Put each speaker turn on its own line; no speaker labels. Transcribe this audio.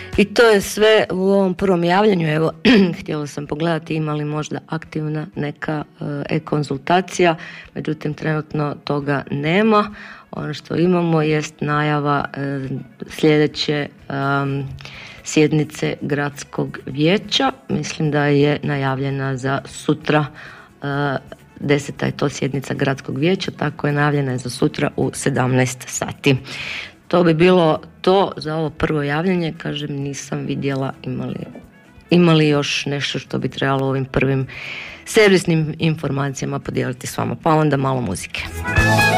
I to je sve u ovom prvom javljanju. Evo, htjela sam pogledati ima li možda aktivna neka e-konzultacija, međutim trenutno toga nema. Ono što imamo jest najava sljedeće sjednice gradskog vijeća. Mislim da je najavljena za sutra, 10. je to sjednica gradskog vijeća, tako je najavljena za sutra u 17 sati. To bi bilo to za ovo prvo javljanje. Kažem, nisam vidjela ima li još nešto što bi trebalo ovim prvim servisnim informacijama podijeliti s vama. Pa onda malo muzike.